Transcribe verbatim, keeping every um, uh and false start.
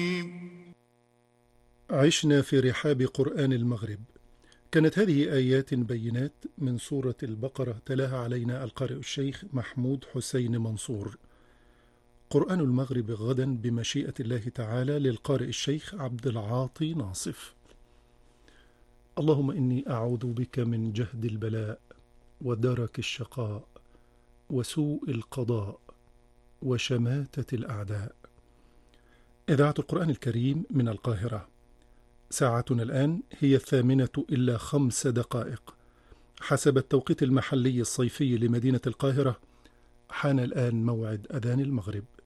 عشنا في رحاب قرآن المغرب. كانت هذه آيات بينات من سورة البقرة، تلاها علينا القارئ الشيخ محمود حسين منصور. قرآن المغرب غدا بمشيئة الله تعالى للقارئ الشيخ عبد العاطي ناصف. اللهم إني أعوذ بك من جهد البلاء ودرك الشقاء وسوء القضاء وشماتة الأعداء. إذاعة القرآن الكريم من القاهرة. ساعتنا الآن هي الثامنة إلا خمس دقائق حسب التوقيت المحلي الصيفي لمدينة القاهرة. حان الآن موعد أذان المغرب.